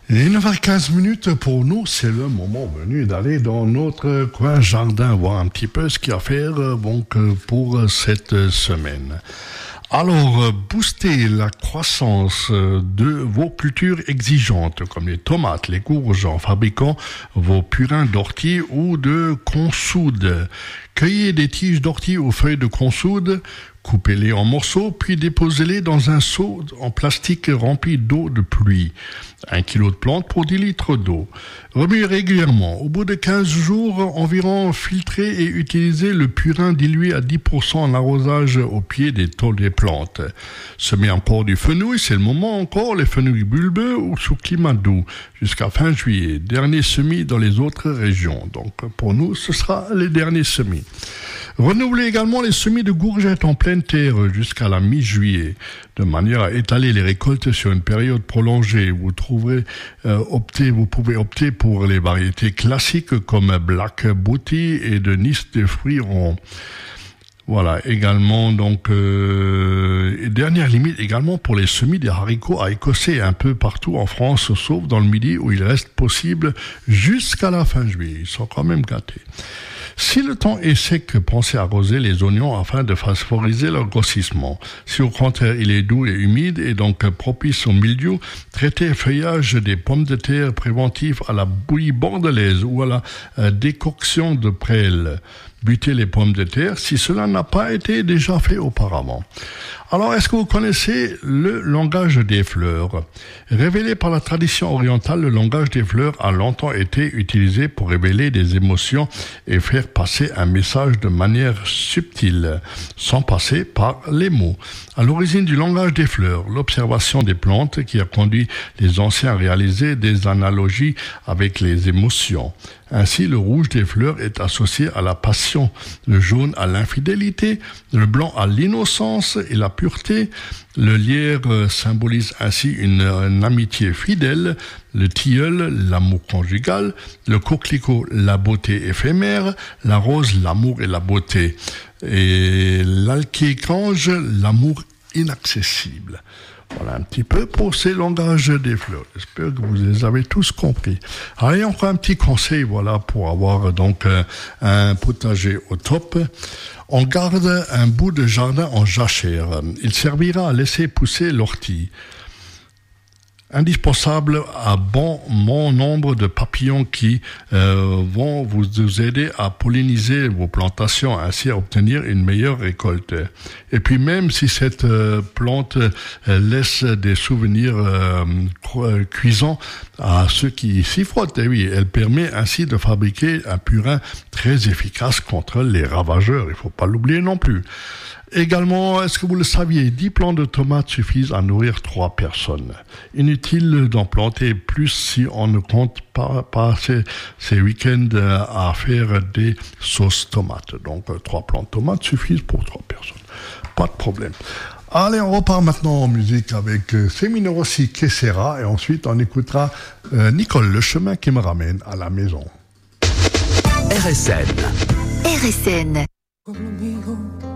Et 9h15 pour nous, c'est le moment venu d'aller dans notre coin jardin, voir un petit peu ce qu'il y a à faire pour cette semaine. Alors, booster la croissance de vos cultures exigeantes, comme les tomates, les courges, en fabriquant vos purins d'ortie ou de consoude. Cueillez des tiges d'ortie aux feuilles de consoude, coupez-les en morceaux, puis déposez-les dans un seau en plastique rempli d'eau de pluie. 1 kg de plantes pour 10 litres d'eau. Remuez régulièrement. Au bout de 15 jours environ, filtrez et utilisez le purin dilué à 10% en arrosage au pied des tôles des plantes. Semez encore du fenouil, c'est le moment encore, les fenouils bulbeux ou sous climat doux, jusqu'à fin juillet. Dernier semis dans les autres régions. Donc pour nous, ce sera les derniers semis. Renouvelez également les semis de courgettes en pleine terre jusqu'à la mi-juillet, de manière à étaler les récoltes sur une période prolongée. Vous pouvez opter pour les variétés classiques comme Black Booty et de Nice de fruits ronds. Voilà, également, dernière limite également pour les semis des haricots à écosser un peu partout en France, sauf dans le Midi où il reste possible jusqu'à la fin juillet. Ils sont quand même gâtés. Si le temps est sec, pensez à arroser les oignons afin de favoriser leur grossissement. Si au contraire il est doux et humide et donc propice au mildiou, traitez le feuillage des pommes de terre préventifs à la bouillie bordelaise ou à la décoction de prêle. Butez les pommes de terre si cela n'a pas été déjà fait auparavant. Alors, est-ce que vous connaissez le langage des fleurs? Révélé par la tradition orientale, le langage des fleurs a longtemps été utilisé pour révéler des émotions et faire passer un message de manière subtile, sans passer par les mots. À l'origine du langage des fleurs, l'observation des plantes qui a conduit les anciens à réaliser des analogies avec les émotions. Ainsi, le rouge des fleurs est associé à la passion, le jaune à l'infidélité, le blanc à l'innocence et la pureté. Le lierre symbolise ainsi une amitié fidèle, le tilleul, l'amour conjugal, le coquelicot, la beauté éphémère, la rose, l'amour et la beauté, et l'alkécange, l'amour inaccessible. Voilà un petit peu pour ces langages des fleurs. J'espère que vous les avez tous compris. Allez, encore un petit conseil, pour avoir un potager au top. On garde un bout de jardin en jachère. Il servira à laisser pousser l'ortie. Indispensable à bon nombre de papillons qui vont vous aider à polliniser vos plantations, ainsi à obtenir une meilleure récolte. Et puis même si cette plante laisse des souvenirs cuisants à ceux qui s'y frottent, elle permet ainsi de fabriquer un purin très efficace contre les ravageurs. Il ne faut pas l'oublier non plus. Également, est-ce que vous le saviez, 10 plants de tomates suffisent à nourrir 3 personnes. Inutile d'en planter plus si on ne compte pas passer ces week-ends à faire des sauces tomates. Donc, 3 plants de tomates suffisent pour 3 personnes. Pas de problème. Allez, on repart maintenant en musique avec Semino Rossi Kessera et ensuite on écoutera Nicole, le chemin qui me ramène à la maison. RSN. RSN.